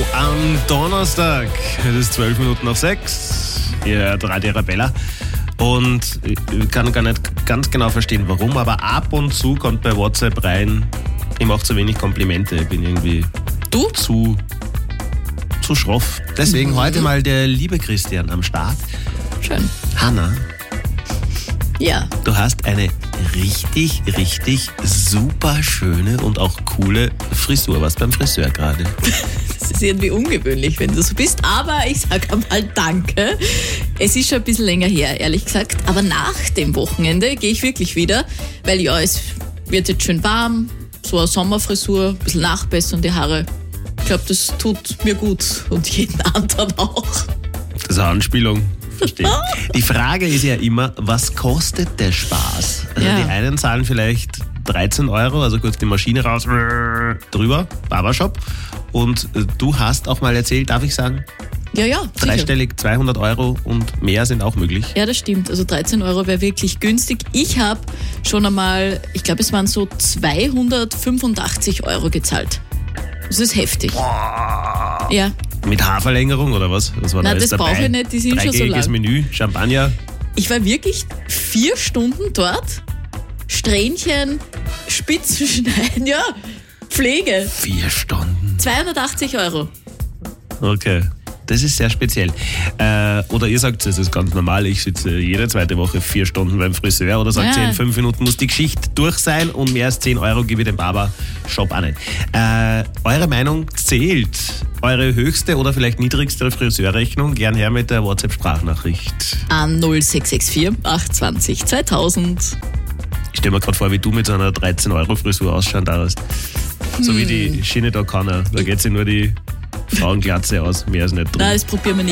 am Donnerstag. Es ist 12 Minuten nach 6. Ihr hört Radio Arabella. Und ich kann gar nicht ganz genau verstehen, warum, aber ab und zu kommt bei WhatsApp rein, ich mache zu wenig Komplimente, ich bin irgendwie zu schroff. Deswegen heute mal der liebe Christian am Start. Schön. Hanna, Ja. du hast eine richtig, richtig super schöne und auch coole Frisur. Was beim Friseur gerade? Das ist irgendwie ungewöhnlich, wenn du so bist, aber ich sage einmal danke. Es ist schon ein bisschen länger her, ehrlich gesagt, aber nach dem Wochenende gehe ich wirklich wieder, weil ja, es wird jetzt schön warm, so eine Sommerfrisur, ein bisschen nachbessern die Haare. Ich glaube, das tut mir gut und jeden anderen auch. Das ist eine Anspielung. Verstehe. Die Frage ist ja immer, was kostet der Spaß? Also Ja. Die einen zahlen vielleicht 13 €, also kurz die Maschine raus, drüber, Barbershop. Und du hast auch mal erzählt, darf ich sagen, Ja, sicher. dreistellig 200 € und mehr sind auch möglich. Ja, das stimmt. Also 13 € wäre wirklich günstig. Ich habe schon einmal, ich glaube, es waren so 285 € gezahlt. Das ist heftig. Ja. Mit Haarverlängerung oder was? Was war da Nein, jetzt das dabei? brauche ich nicht, die sind schon so Dreigängiges lang. Menü, Champagner. Ich war wirklich 4 Stunden dort. Strähnchen, Spitzen schneiden, ja, Pflege. 4 Stunden. 280 €. Okay. Das ist sehr speziell. Oder ihr sagt, es ist ganz normal, ich sitze jede zweite Woche 4 Stunden beim Friseur. Oder sagt ihr, in 5 Minuten muss die Geschichte durch sein und mehr als 10 € gebe ich dem Barbershop auch nicht. Eure Meinung zählt. Eure höchste oder vielleicht niedrigste Friseurrechnung, gern her mit der WhatsApp-Sprachnachricht. An 0664 820 2000. Ich stelle mir gerade vor, wie du mit so einer 13 € Frisur ausschauen darfst. So wie die Schiene da kann. Da geht sie nur die Frauenglatze aus, mehr ist nicht drin. Nein, das probieren wir nicht.